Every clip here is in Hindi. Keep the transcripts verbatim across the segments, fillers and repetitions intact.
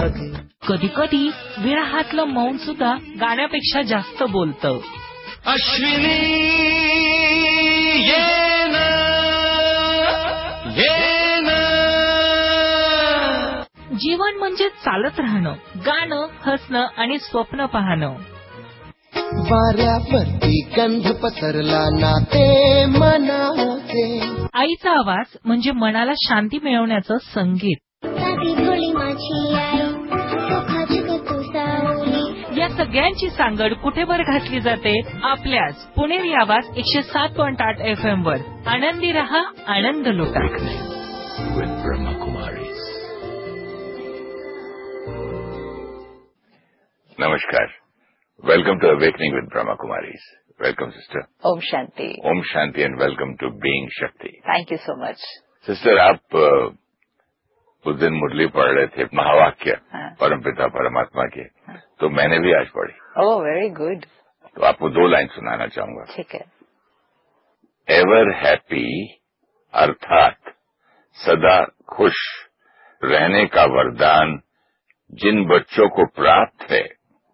मध्ये. कधी कधी विरहातलं मौन सुद्धा गाण्यापेक्षा जास्त बोलतं. अश्विनी ये ना, ये ना. जीवन म्हणजे चालत राहणं, गाणं, हसणं आणि स्वप्न पाहणं. वाऱ्यावरती गंध पसरला ना ते मनाचे. आईचा आवाज म्हणजे मनाला शांती मिळवण्याचं संगीत. या सगळ्यांची सांगड कुठे वर घातली जाते? आपल्याच पुणेरी आवाज एकशे सात पॉइंट आठ एफ एम वर. आनंदी रहा, आनंद लुटा. नमस्कार. Welcome to Awakening with Brahma Kumaris. Welcome, sister. Om Shanti. Om Shanti and welcome to Being Shakti. Thank you so much. Sister, आप uh, उस दिन मुरली पढ़ रहे थे महावाक्य हाँ. परमपिता परमात्मा के, हाँ. तो मैंने भी आज पढ़ी. Oh, very good. तो आपको दो लाइन सुनाना चाहूंगा. ठीक है. एवर हैप्पी अर्थात सदा खुश रहने का वरदान जिन बच्चों को प्राप्त है,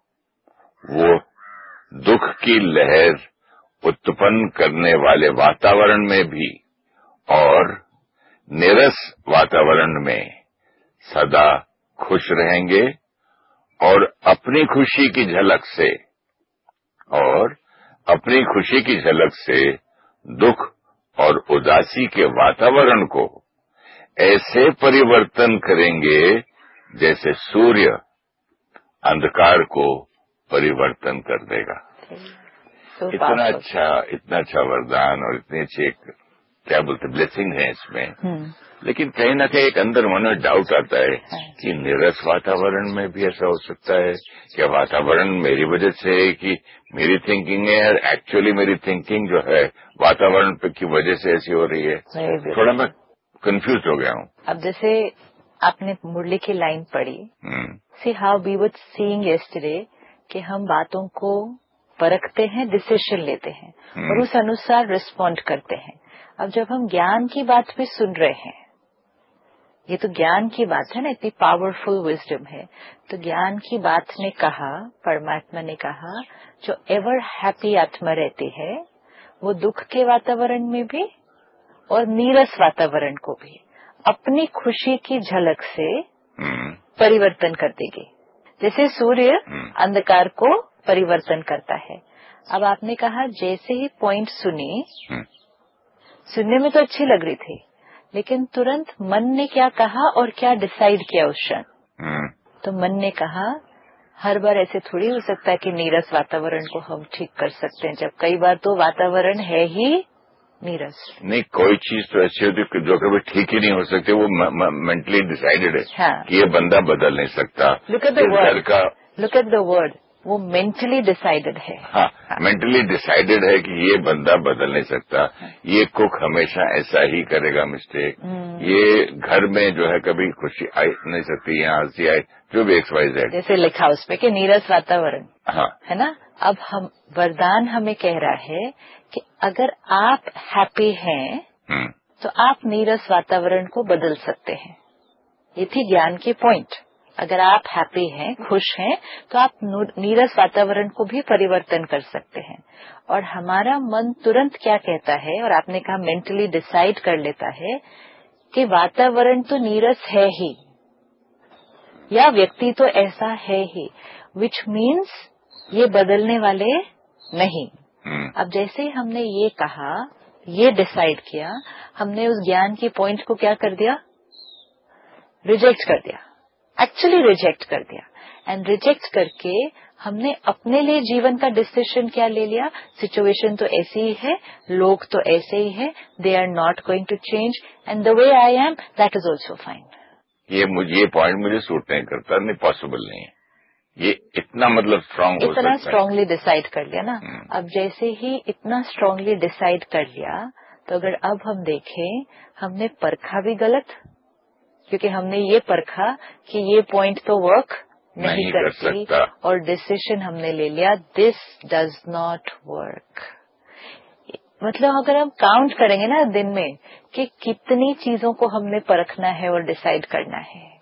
वो दुख की लहर उत्पन्न करने वाले वातावरण में भी और नीरस वातावरण में सदा खुश रहेंगे और अपनी खुशी की झलक से और अपनी खुशी की झलक से दुख और उदासी के वातावरण को ऐसे परिवर्तन करेंगे जैसे सूर्य अंधकार को परिवर्तन कर देगा. So इतना अच्छा इतना अच्छा वरदान और इतनी अच्छी एक क्या बोलते ब्लेसिंग है इसमें. hmm. लेकिन कहीं ना कहीं एक अंदर मन में डाउट आता है हाँ. कि नीरस वातावरण में भी ऐसा हो सकता है. क्या वातावरण मेरी वजह से है कि मेरी थिंकिंग है, और एक्चुअली मेरी थिंकिंग जो है वातावरण पे की वजह से ऐसी हो रही है. थोड़ा मैं कंफ्यूज हो गया हूँ. अब जैसे आपने मुरली की लाइन पढ़ी, see how we were seeing yesterday, कि हम बातों को परखते हैं, डिसीजन लेते हैं hmm. और उस अनुसार रिस्पॉन्ड करते हैं. अब जब हम ज्ञान की बात भी सुन रहे हैं, ये तो ज्ञान की बात है ना, इतनी पावरफुल विजडम है, तो ज्ञान की बात ने कहा, परमात्मा ने कहा, जो एवर हैप्पी आत्मा रहती है वो दुख के वातावरण में भी और नीरस वातावरण को भी अपनी खुशी की झलक से hmm. परिवर्तन कर देगी. जैसे सूर्य अंधकार को परिवर्तन करता है. अब आपने कहा जैसे ही पॉइंट सुनी, सुनने में तो अच्छी लग रही थी, लेकिन तुरंत मन ने क्या कहा और क्या डिसाइड किया उस क्षण. तो मन ने कहा हर बार ऐसे थोड़ी हो सकता है कि नीरस वातावरण को हम ठीक कर सकते हैं, जब कई बार तो वातावरण है ही नीरस. नहीं, कोई चीज तो ऐसी होती है जो कभी ठीक ही नहीं हो सकती. वो मेंटली डिसाइडेड है हाँ. कि ये बंदा बदल नहीं सकता. Look at the word, look at the word, वो मेंटली डिसाइडेड है. हाँ, हाँ. मेंटली डिसाइडेड है कि ये बंदा बदल नहीं सकता. हाँ. ये कुक हमेशा ऐसा ही करेगा मिस्टेक. ये घर में जो है कभी खुशी आ नहीं सकती, यहाँ हंसी आए, जो भी एक्स वाई जेड जैसे लिखा उसमें कि नीरस वातावरण. हाँ, है ना. अब हम वरदान हमें कह रहा है कि अगर आप हैप्पी हैं तो आप नीरस वातावरण को बदल सकते हैं. ये थी ज्ञान की पॉइंट. अगर आप हैप्पी हैं, खुश हैं, तो आप नीरस वातावरण को भी परिवर्तन कर सकते हैं. और हमारा मन तुरंत क्या कहता है, और आपने कहा मेंटली डिसाइड कर लेता है कि वातावरण तो नीरस है ही, या व्यक्ति तो ऐसा है ही, विच मीन्स ये बदलने वाले नहीं. अब जैसे ही हमने ये कहा, ये डिसाइड किया, हमने उस ज्ञान की पॉइंट को क्या कर दिया, रिजेक्ट कर दिया. एक्चुअली रिजेक्ट कर दिया. एंड रिजेक्ट करके हमने अपने लिए जीवन का डिसीजन क्या ले लिया, सिचुएशन तो ऐसी ही है, लोग तो ऐसे ही है, they are not going to change, and the way I am that is also fine. ये मुझे ये पॉइंट मुझे सूट नहीं करता, नहीं पॉसिबल नहीं है. ये इतना मतलब स्ट्रांग हो सकता है. इतना स्ट्रांगली डिसाइड कर लिया ना. अब जैसे ही इतना स्ट्रांगली डिसाइड कर लिया, तो अगर अब हम देखें, हमने परखा भी गलत, क्योंकि हमने ये परखा कि ये पॉइंट तो वर्क नहीं, नहीं करती, कर और डिसीजन हमने ले लिया, दिस डज नॉट वर्क. मतलब अगर हम काउंट करेंगे ना दिन में कि कितनी चीजों को हमने परखना है और डिसाइड करना है,